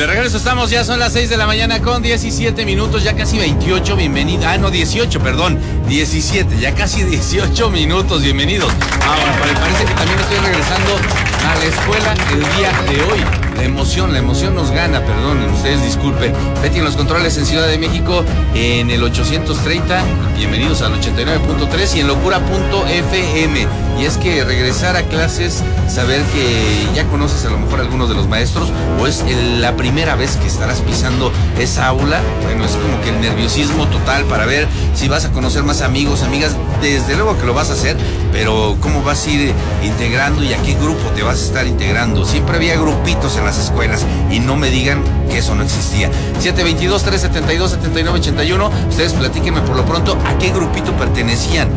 De regreso estamos, ya son las 6 de la mañana con 17 minutos, ya casi 28, bienvenido. Ah, no, 18, perdón, 17, ya casi 18 minutos, bienvenidos. Bueno, parece que también estoy regresando a la escuela el día de hoy. La emoción nos gana, perdonen, ustedes disculpen. Betty en los controles en Ciudad de México en el 830, bienvenidos al 89.3 y en locura.fm. Y es que regresar a clases, saber que ya conoces a lo mejor a algunos de los maestros o es la primera vez que estarás pisando esa aula, bueno, es como que el nerviosismo total para ver si vas a conocer más amigos, amigas, desde luego que lo vas a hacer, pero cómo vas a ir integrando y a qué grupo te vas a estar integrando. Siempre había grupitos en las escuelas y no me digan que eso no existía. 722-372-7981, ustedes platíquenme por lo pronto a qué grupito pertenecían.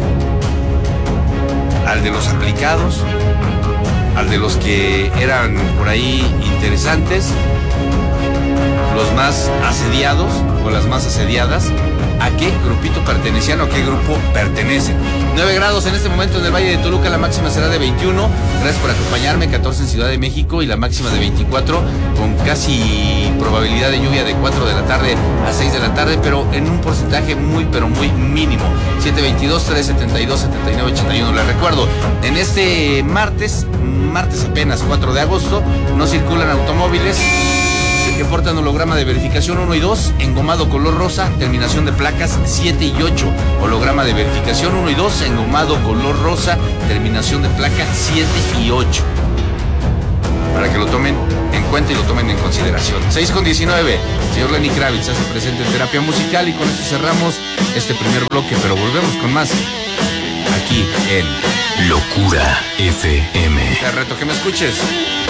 Al de los aplicados, al de los que eran por ahí interesantes, los más asediados o las más asediadas. ¿A qué grupito pertenecían o a qué grupo pertenecen? 9 grados en este momento en el Valle de Toluca, la máxima será de 21. Gracias por acompañarme, 14 en Ciudad de México y la máxima de 24, con casi probabilidad de lluvia de 4 de la tarde a 6 de la tarde, pero en un porcentaje muy, pero muy mínimo. 722-372-7981. Les recuerdo, en este martes apenas 4 de agosto, no circulan automóviles que portan holograma de verificación 1 y 2, engomado color rosa, terminación de placas 7 y 8. Holograma de verificación 1 y 2, engomado color rosa, terminación de placa 7 y 8. Para que lo tomen en cuenta y lo tomen en consideración. 6:19. Señor Lenny Kravitz se hace presente en terapia musical y con esto cerramos este primer bloque, pero volvemos con más aquí en Locura FM. Te reto que me escuches.